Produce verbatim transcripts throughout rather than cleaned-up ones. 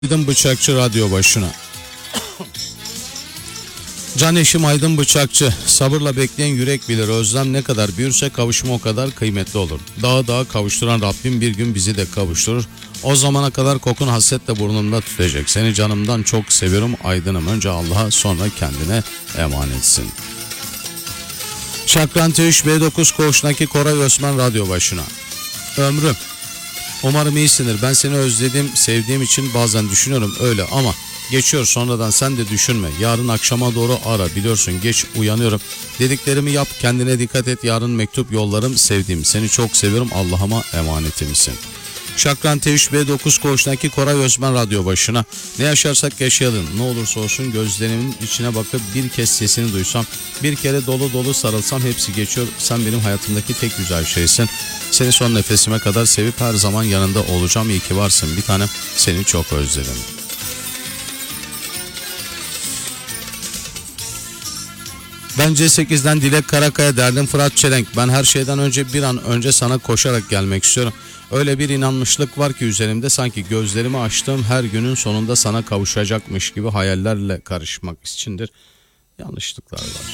Aydın Bıçakçı radyo başına. Can eşim Aydın Bıçakçı, sabırla bekleyen yürek bilir, özlem ne kadar büyürse kavuşma o kadar kıymetli olur. Dağı dağa kavuşturan Rabbim bir gün bizi de kavuşturur. O zamana kadar kokun hasretle burnumda tutacak. Seni canımdan çok seviyorum Aydın'ım. Önce Allah'a sonra kendine emanetsin. Şakran T üç B dokuz Koğuş'taki Koray Osman radyo başına. Ömrüm, umarım iyisindir. Ben seni özledim, sevdiğim için bazen düşünüyorum öyle ama geçiyor, sonradan sen de düşünme. Yarın akşama doğru ara, biliyorsun geç uyanıyorum. Dediklerimi yap, kendine dikkat et. Yarın mektup yollarım, sevdiğim. Seni çok seviyorum, Allah'ıma emanetimsin. Şakran T üç B dokuz Koğuş'taki Koray Özmen radyo başına. Ne yaşarsak yaşayalım, ne olursa olsun gözlerimin içine bakıp bir kez sesini duysam, bir kere dolu dolu sarılsam hepsi geçiyor. Sen benim hayatımdaki tek güzel şeysin. Seni son nefesime kadar sevip her zaman yanında olacağım. İyi ki varsın bir tanem, seni çok özledim. Ben C sekizden Dilek Karakaya, derdim Fırat Çelenk. Ben her şeyden önce bir an önce sana koşarak gelmek istiyorum. Öyle bir inanmışlık var ki üzerimde, sanki gözlerimi açtığım her günün sonunda sana kavuşacakmış gibi hayallerle karışmak içindir. Yanlışlıklar var.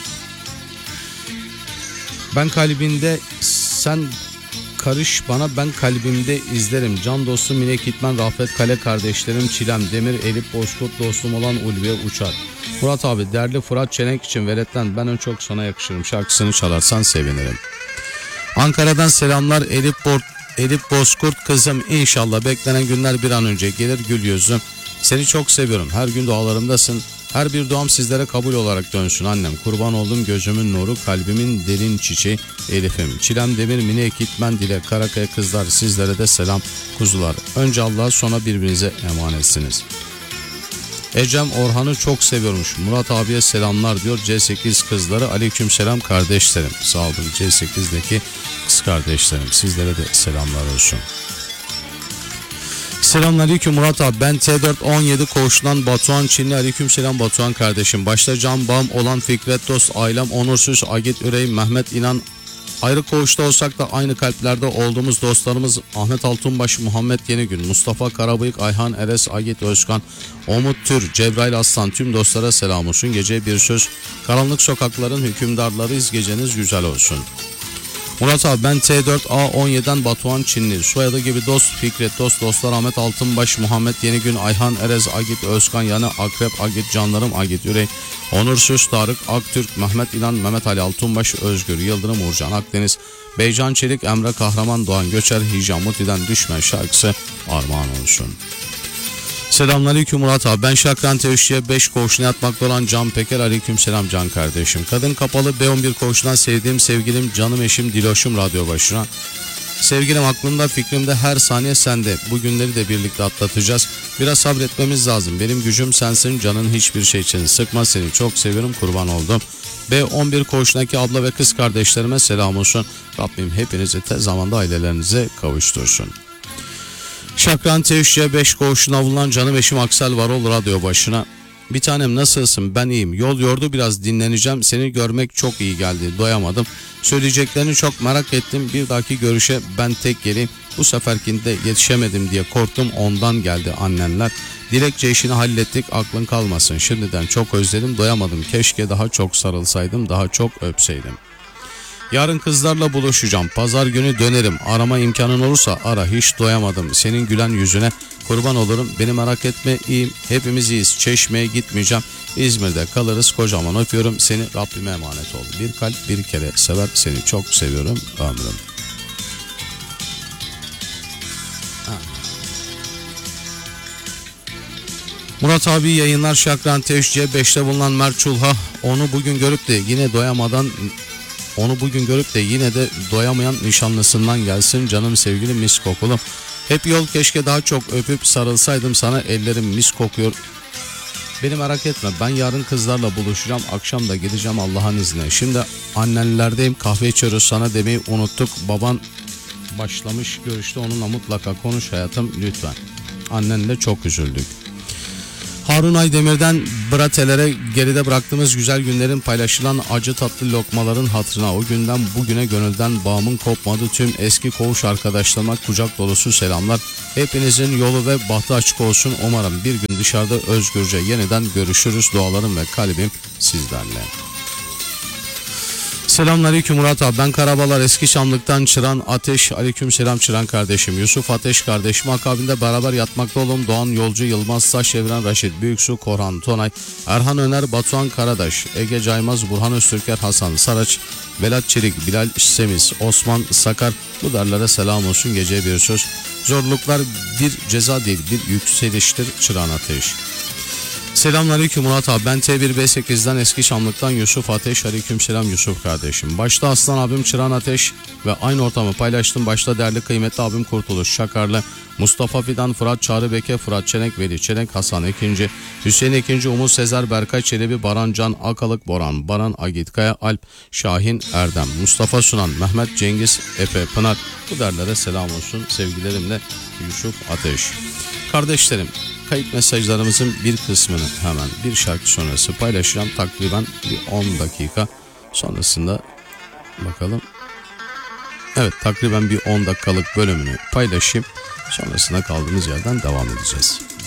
Ben kalbinde, sen karış bana, ben kalbimde izlerim. Can dostum Mine Kitman, Rafet Kale kardeşlerim, Çilem Demir, Elif Bozkurt dostum olan Ulviye Uçar. Murat abi, derli Fırat Çelenk için veletlen ben en çok sana yakışırım şarkısını çalarsan sevinirim. Ankara'dan selamlar Elif Bort Elif Bozkurt kızım, inşallah beklenen günler bir an önce gelir gül yüzüm. Seni çok seviyorum, her gün dualarımdasın. Her bir duam sizlere kabul olarak dönsün annem. Kurban oldum gözümün nuru, kalbimin derin çiçeği Elif'im. Çilem Demir, Mine Ekitmen, Dilek Karakaya kızlar, sizlere de selam kuzular. Önce Allah'a sonra birbirinize emanetsiniz. Ecem Orhan'ı çok seviyormuş. Murat abiye selamlar diyor C sekiz kızları. Aleyküm selam kardeşlerim. Sağ olun C sekizdeki kız kardeşlerim. Sizlere de selamlar olsun. Selamünaleyküm Murat abi. Ben T dört on yedi Koğuş'tan Batuhan Çinli. Aleyküm selam Batuhan kardeşim. Başta can bağım olan Fikret Dost, ailem Onursuz, Agit Ürey, Mehmet İnan. Ayrı koğuşta olsak da aynı kalplerde olduğumuz dostlarımız Ahmet Altunbaş, Muhammed Yenigün, Mustafa Karabıyık, Ayhan Eres, Agit Özkan, Umut Tür, Cebrail Aslan, tüm dostlara selam olsun. Gece bir söz, karanlık sokakların hükümdarlarıyız, geceniz güzel olsun. Murat abi, ben T dört A on yediden Batuhan Çinli. Soyadı gibi dost Fikret Dost, dostlar Ahmet Altınbaş, Muhammed Yenigün, Ayhan Erez, Agit Özkan, yani Akrep, Agit Canlarım, Agit Ürey, Onursuz, Tarık Aktürk, Mehmet İnan, Mehmet Ali Altunbaş, Özgür Yıldırım, Uğurcan Akdeniz, Beycan Çelik, Emre Kahraman, Doğan Göçer, Hicam Muti'den Düşme şarkısı armağan olsun. Selamünaleyküm Murat abi. Ben Şakran T üç'ye beş koğuşuna yatmakta olan Can Peker. Aleyküm selam Can kardeşim. Kadın kapalı B on bir koğuşundan sevdiğim sevgilim, canım eşim Diloş'um radyo başına. Sevgilim, aklımda fikrimde her saniye sende. Bu günleri de birlikte atlatacağız. Biraz sabretmemiz lazım. Benim gücüm sensin, canın hiçbir şey için sıkma, seni çok seviyorum, kurban oldum. B on bir koğuşundaki abla ve kız kardeşlerime selam olsun. Rabbim hepinizi tez zamanda ailelerinize kavuştursun. Şakran T üç'ye beş koğuşuna bulunan canım eşim Aksel Varol radyo başına. Bir tanem nasılsın? Ben iyiyim. Yol yordu, biraz dinleneceğim. Seni görmek çok iyi geldi. Doyamadım. Söyleyeceklerini çok merak ettim. Bir dahaki görüşe ben tek geleyim. Bu seferkinde yetişemedim diye korktum. Ondan geldi annenler. Dilekçe işini hallettik. Aklın kalmasın. Şimdiden çok özledim. Doyamadım. Keşke daha çok sarılsaydım. Daha çok öpseydim. Yarın kızlarla buluşacağım. Pazar günü dönerim. Arama imkanın olursa ara. Hiç doyamadım senin gülen yüzüne. Kurban olurum. Beni merak etme, iyiyim. Hepimiz iyiyiz. Çeşme'ye gitmeyeceğim. İzmir'de kalırız. Kocaman öpüyorum. Seni Rabbime emanet ol. Bir kalp bir kere sever. Seni çok seviyorum. Ömrüm. Murat abi yayınlar. Şakran T üç C beş'te bulunan Mert Çulha. Onu bugün görüp de yine doyamadan Onu bugün görüp de yine de doyamayan nişanlısından gelsin. Canım sevgilim mis kokulum. Hep yol, keşke daha çok öpüp sarılsaydım sana, ellerim mis kokuyor. Beni merak etme, ben yarın kızlarla buluşacağım. Akşam da gideceğim Allah'ın izniyle. Şimdi annenlerdeyim, kahve içiyoruz, sana demeyi unuttuk. Baban başlamış görüşte, onunla mutlaka konuş hayatım lütfen. Annenle çok üzüldük. Harun Aydemir'den Bratelere geride bıraktığımız güzel günlerin paylaşılan acı tatlı lokmaların hatırına o günden bugüne gönülden bağımın kopmadı tüm eski koğuş arkadaşlarıma kucak dolusu selamlar. Hepinizin yolu ve bahtı açık olsun. Umarım bir gün dışarıda özgürce yeniden görüşürüz. Dualarım ve kalbim sizlerle. Selamünaleyküm Murat abi, ben Karabalar Eski Şamlık'tan Çıran Ateş. Aleyküm selam Çıran kardeşim. Yusuf Ateş kardeşim, akabinde beraber yatmakta olduğum Doğan Yolcu, Yılmaz Saç Evren, Raşit Büyüksu, Korhan Tonay, Erhan Öner, Batuhan Karadaş, Ege Caymaz, Burhan Öztürker, Hasan Saraç, Velat Çelik, Bilal Semiz, Osman Sakar, bu derlere selam olsun. Geceye bir söz. Zorluklar bir ceza değil, bir yükseliştir. Çıran Ateş. Selamünaleyküm Murat abi, ben T bir B sekiz'den Eski Şamlık'tan Yusuf Ateş. Aleykümselam Yusuf kardeşim. Başta Aslan abim Çıran Ateş ve aynı ortamı paylaştım. Başta değerli kıymetli abim Kurtuluş Şakarlı, Mustafa Fidan, Fırat Çağrı Beke, Fırat Çenek, Veli Çenek, Hasan Ekinci, Hüseyin Ekinci, Umut Sezer, Berkay Çelebi, Baran Can, Akalık, Boran, Baran, Agitkaya, Alp, Şahin, Erdem, Mustafa Sunan, Mehmet Cengiz, Efe, Pınar, bu derlere selam olsun. Sevgilerimle Yusuf Ateş. Kardeşlerim, kayıt mesajlarımızın bir kısmını hemen bir şarkı sonrası paylaşacağım. Takriben bir on dakika sonrasında bakalım. Evet, takriben bir on dakikalık bölümünü paylaşayım. Sonrasında kaldığımız yerden devam edeceğiz.